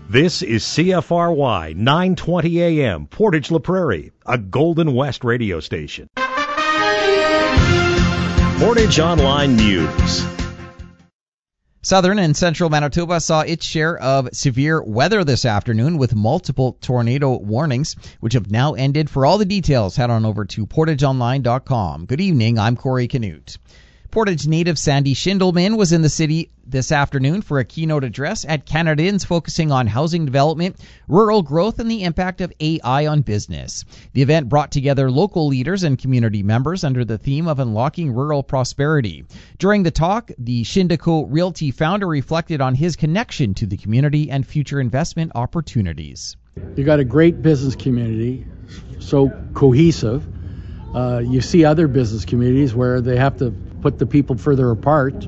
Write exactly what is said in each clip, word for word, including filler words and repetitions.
This is C F R Y nine twenty A M, Portage La Prairie, a Golden West radio station. Portage Online News. Southern and central Manitoba saw its share of severe weather this afternoon with multiple tornado warnings, which have now ended. For all the details, head on over to portage online dot com. Good evening, I'm Corey Canute. Portage native Sandy Schindelman was in the city this afternoon for a keynote address at Canada Inns focusing on housing development, rural growth, and the impact of A I on business. The event brought together local leaders and community members under the theme of unlocking rural prosperity. During the talk, the Shindeco Realty founder reflected on his connection to the community and future investment opportunities. You got a great business community, so cohesive. Uh, you see other business communities where they have to put the people further apart.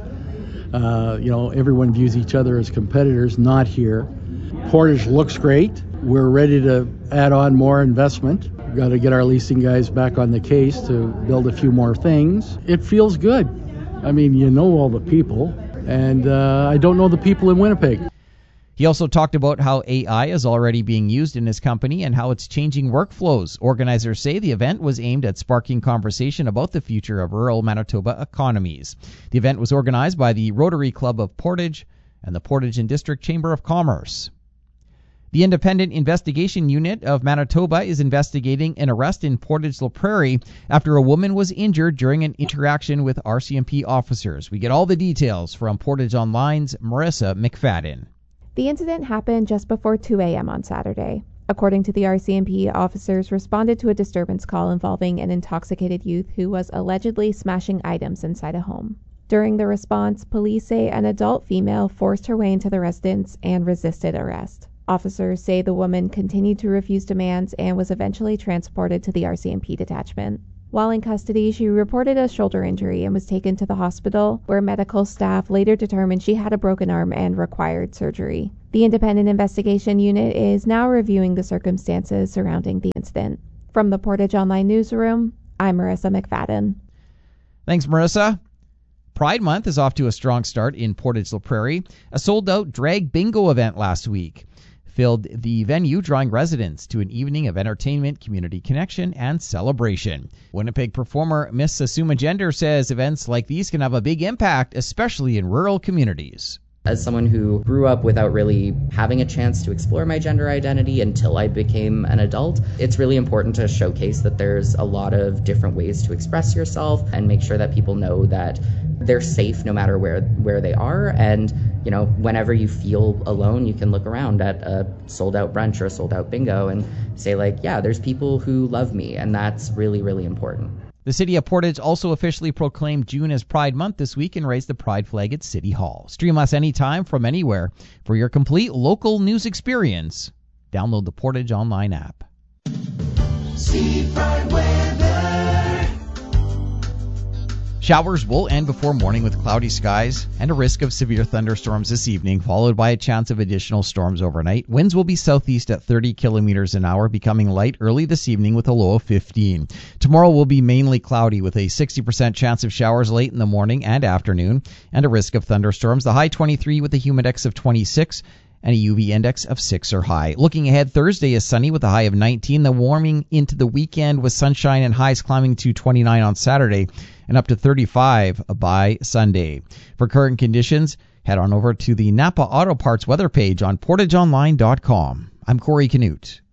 Uh, you know, everyone views each other as competitors, not here. Portage looks great. We're ready to add on more investment. We've got to get our leasing guys back on the case to build a few more things. It feels good. I mean, you know all the people, and uh, I don't know the people in Winnipeg. He also talked about how A I is already being used in his company and how it's changing workflows. Organizers say the event was aimed at sparking conversation about the future of rural Manitoba economies. The event was organized by the Rotary Club of Portage and the Portage and District Chamber of Commerce. The Independent Investigation Unit of Manitoba is investigating an arrest in Portage La Prairie after a woman was injured during an interaction with R C M P officers. We get all the details from Portage Online's Marissa McFadden. The incident happened just before two a.m. on Saturday. According to the R C M P, officers responded to a disturbance call involving an intoxicated youth who was allegedly smashing items inside a home. During the response, police say an adult female forced her way into the residence and resisted arrest. Officers say the woman continued to refuse demands and was eventually transported to the R C M P detachment. While in custody, she reported a shoulder injury and was taken to the hospital, where medical staff later determined she had a broken arm and required surgery. The Independent Investigation Unit is now reviewing the circumstances surrounding the incident. From the Portage Online Newsroom, I'm Marissa McFadden. Thanks, Marissa. Pride Month is off to a strong start in Portage La Prairie. A sold-out drag bingo event last week filled the venue, drawing residents to an evening of entertainment, community connection, and celebration. Winnipeg performer Miss Asuma Gender says events like these can have a big impact, especially in rural communities. As someone who grew up without really having a chance to explore my gender identity until I became an adult, it's really important to showcase that there's a lot of different ways to express yourself and make sure that people know that they're safe no matter where where they are. And, you know, whenever you feel alone, you can look around at a sold-out brunch or a sold-out bingo and say, like, yeah, there's people who love me, and that's really, really important. The City of Portage also officially proclaimed June as Pride Month this week and raised the Pride flag at City Hall. Stream us anytime from anywhere. For your complete local news experience, download the Portage Online app. See Pride weather. Showers will end before morning with cloudy skies and a risk of severe thunderstorms this evening, followed by a chance of additional storms overnight. Winds will be southeast at thirty kilometers an hour, becoming light early this evening with a low of fifteen. Tomorrow will be mainly cloudy with a sixty percent chance of showers late in the morning and afternoon and a risk of thunderstorms. The high twenty-three with a humidex of twenty-six. And a U V index of six or high. Looking ahead, Thursday is sunny with a high of nineteen. The warming into the weekend with sunshine and highs climbing to twenty-nine on Saturday and up to thirty-five by Sunday. For current conditions, head on over to the Napa Auto Parts weather page on portage online dot com. I'm Corey Canute.